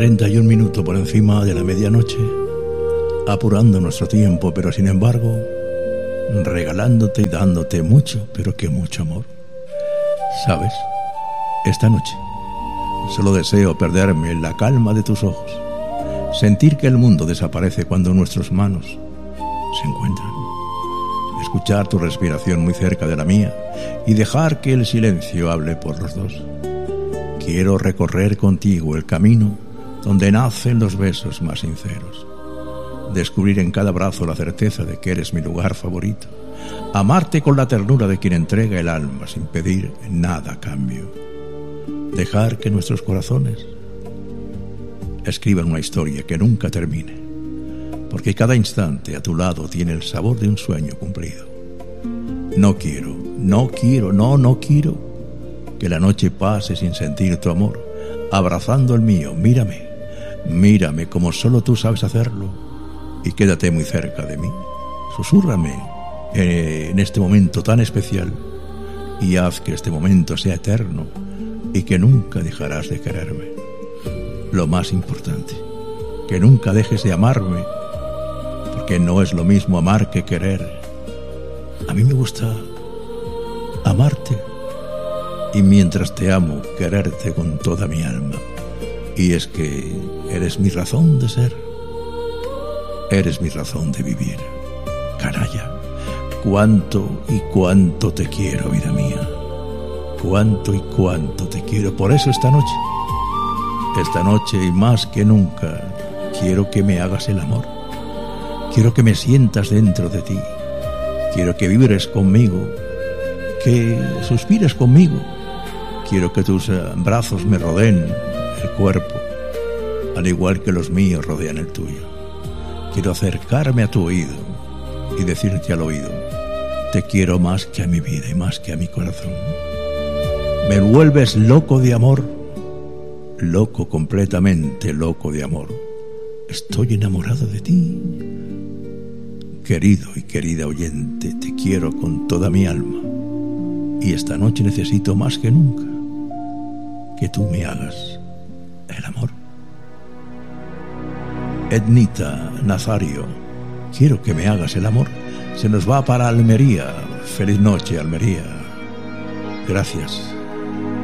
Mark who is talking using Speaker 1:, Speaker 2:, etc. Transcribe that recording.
Speaker 1: 41 minutos por encima de la medianoche, apurando nuestro tiempo, pero sin embargo, regalándote y dándote mucho, pero que mucho amor. ¿Sabes? Esta noche solo deseo perderme en la calma de tus ojos, sentir que el mundo desaparece cuando nuestras manos se encuentran, escuchar tu respiración muy cerca de la mía y dejar que el silencio hable por los dos. Quiero recorrer contigo el camino donde nacen los besos más sinceros, descubrir en cada abrazo la certeza de que eres mi lugar favorito, amarte con la ternura de quien entrega el alma sin pedir nada a cambio, dejar que nuestros corazones escriban una historia que nunca termine, porque cada instante a tu lado tiene el sabor de un sueño cumplido. No quiero que la noche pase sin sentir tu amor, abrazando el mío. Mírame como solo tú sabes hacerlo y quédate muy cerca de mí. Susúrrame en este momento tan especial y haz que este momento sea eterno y que nunca dejarás de quererme. Lo más importante, que nunca dejes de amarme, porque no es lo mismo amar que querer. A mí me gusta amarte y mientras te amo, quererte con toda mi alma. Y es que eres mi razón de ser, eres mi razón de vivir. Canalla, cuánto y cuánto te quiero, vida mía. Cuánto y cuánto te quiero. Por eso esta noche y más que nunca, quiero que me hagas el amor. Quiero que me sientas dentro de ti. Quiero que vibres conmigo, que suspires conmigo. Quiero que tus brazos me rodeen el cuerpo, al igual que los míos rodean el tuyo. Quiero acercarme a tu oído y decirte al oído: te quiero más que a mi vida y más que a mi corazón. Me vuelves loco de amor, loco, completamente loco de amor. Estoy enamorado de ti. Querido y querida oyente, te quiero con toda mi alma. Y esta noche necesito más que nunca que tú me hagas el amor. Ednita Nazario, quiero que me hagas el amor. Se nos va para Almería. Feliz noche, Almería. Gracias.